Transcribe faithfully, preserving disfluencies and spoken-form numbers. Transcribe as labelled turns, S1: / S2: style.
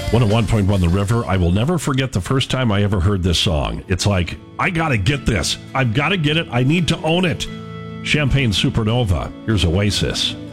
S1: one oh one point one The River. I will never forget the first time I ever heard this song. It's like, I got to get this. I've got to get it. I need to own it. Champagne Supernova. Here's Oasis.